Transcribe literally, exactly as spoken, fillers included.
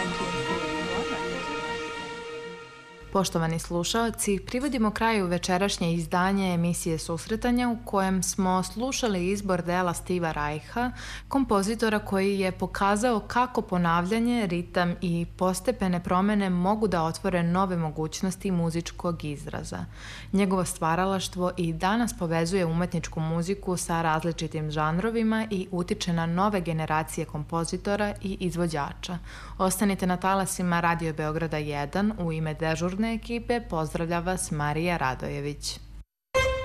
Poštovani slušaoci, privodimo kraju večerašnje izdanje emisije Susretanja u kojem smo slušali izbor dela Steva Reicha, kompozitora koji je pokazao kako ponavljanje, ritam i postepene promene mogu da otvore nove mogućnosti muzičkog izraza. Njegovo stvaralaštvo i danas povezuje umetničku muziku sa različitim žanrovima i utiče na nove generacije kompozitora i izvođača. Ostanite na talasima Radio Beograda jedan, u ime dežurne ekipe pozdravlja vas Marija Radojević.